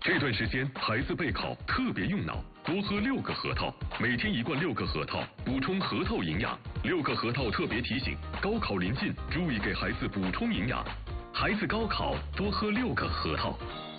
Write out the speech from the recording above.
这段时间孩子备考特别用脑，多喝6个核桃，每天1罐6个核桃，补充核桃营养。6个核桃特别提醒：高考临近，注意给孩子补充营养。孩子高考多喝6个核桃。